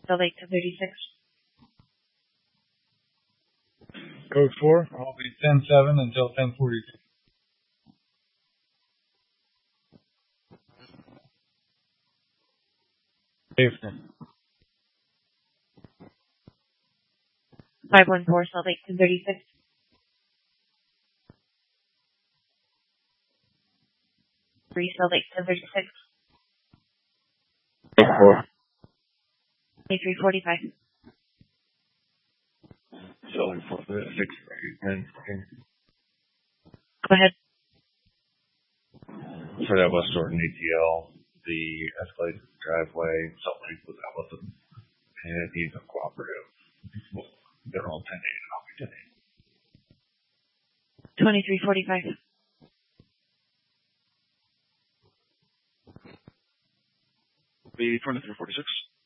Salt Lake 1036. Code 4, I'll be 10-7 until 10:42. Houston. 514 Salt Lake 1036. Salt Lake 1036. Code 4. 2345. Salt Lake 436. Go ahead. For that West Orton ATL, the escalated driveway, Salt Lake was out with them. And he's a cooperative. They're all 10-8 and I'll be 10-8. 2345. Be 2346.